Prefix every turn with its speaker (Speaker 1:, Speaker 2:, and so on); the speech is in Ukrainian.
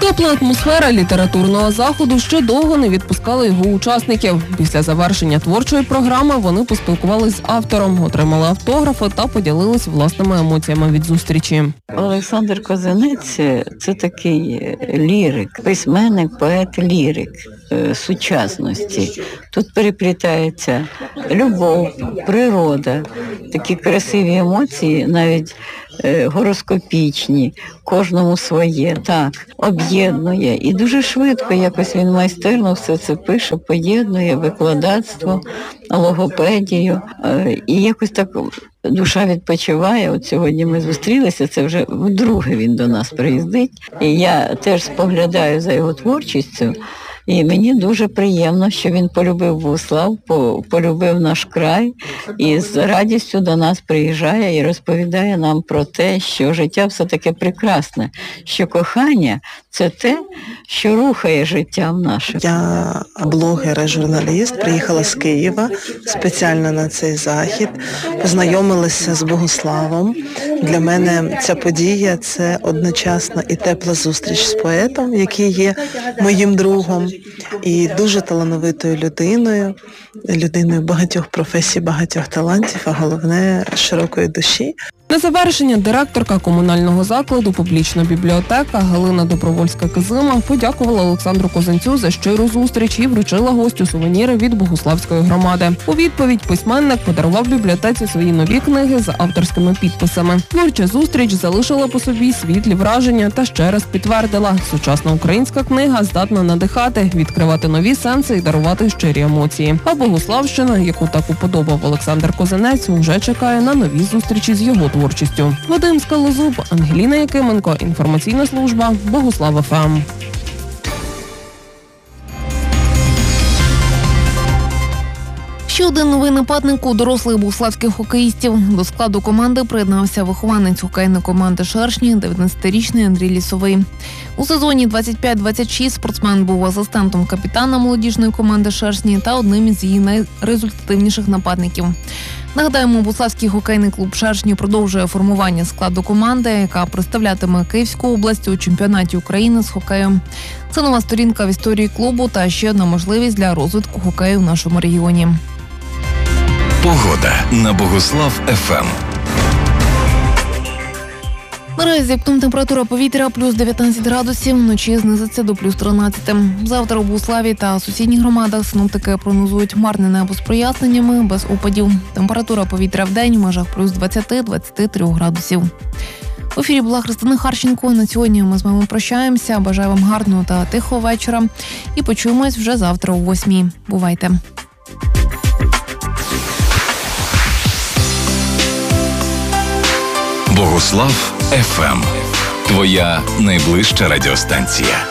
Speaker 1: Тепла атмосфера літературного заходу ще довго не відпускала його учасників. Після завершення творчої програми вони поспілкувалися з автором, отримали автографи та поділились власними емоціями від зустрічі.
Speaker 2: Олександр Козинець – це такий лірик, письменник, поет, лірик сучасності. Тут переплітається любов, природа, такі красиві емоції, навіть гороскопічні, кожному своє, так, об'єднує. І дуже швидко якось він майстерно все це пише, поєднує викладацтво, логопедію. І якось так душа відпочиває. От сьогодні ми зустрілися, це вже вдруге він до нас приїздить. І я теж споглядаю за його творчістю. І мені дуже приємно, що він полюбив Богуслав, полюбив наш край і з радістю до нас приїжджає і розповідає нам про те, що життя все-таки прекрасне, що кохання – це те, що рухає життям нашим.
Speaker 3: Я блогер і журналіст, приїхала з Києва спеціально на цей захід, познайомилася з Богуславом. Для мене ця подія – це одночасно і тепла зустріч з поетом, який є моїм другом, і дуже талановитою людиною багатьох професій, багатьох талантів, а головне – широкої душі.
Speaker 1: На завершення директорка комунального закладу «Публічна бібліотека» Галина Добровольська-Кизима подякувала Олександру Козинцю за щиру зустріч і вручила гостю сувеніри від Богуславської громади. У відповідь письменник подарував бібліотеці свої нові книги з авторськими підписами. Творча зустріч залишила по собі світлі враження та ще раз підтвердила – сучасна українська книга здатна надихати, відкривати нові сенси і дарувати щирі емоції. А Богуславщина, яку так уподобав Олександр Козинець, вже чекає на нові зустрічі з його творчістю. Вадим Скалозуб, Ангеліна Якименко, інформаційна служба Богуслав ФМ. Ще один новий нападник у дорослих богуславських хокеїстів. До складу команди приєднався вихованець хокейної команди «Шершні» 19-річний Андрій Лісовий. У сезоні 25-26 спортсмен був асистентом капітана молодіжної команди «Шершні» та одним із її найрезультативніших нападників. Нагадаємо, Богуславський хокейний клуб «Шершні» продовжує формування складу команди, яка представлятиме Київську область у чемпіонаті України з хокею. Це нова сторінка в історії клубу та ще одна можливість для розвитку хокею в нашому регіоні.
Speaker 4: Погода на Богуслав ФМ.
Speaker 1: Наразі температура повітря плюс 19 градусів, вночі знизиться до плюс 13. Завтра у Богуславі та сусідніх громадах синоптики прогнозують хмарне небо з проясненнями, без опадів. Температура повітря в день в межах плюс 20-23 градусів. В ефірі була Христина Харченко. На сьогодні ми з вами прощаємося. Бажаю вам гарного та тихого вечора. І почуємось вже завтра о 8:00. Бувайте!
Speaker 4: Богуслав ФМ. Твоя найближча радіостанція.